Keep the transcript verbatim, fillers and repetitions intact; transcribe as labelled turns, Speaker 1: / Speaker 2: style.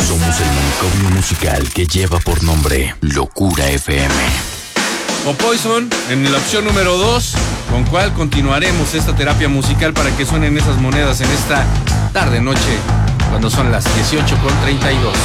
Speaker 1: Somos el manicomio musical que lleva por nombre Locura F M.
Speaker 2: O Poison en la opción número dos, con cual continuaremos esta terapia musical para que suenen esas monedas en esta tarde noche, cuando son las dieciocho con treinta y dos.